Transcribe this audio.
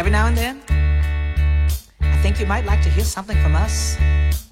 Every now and then, I think you might like to hear something from us.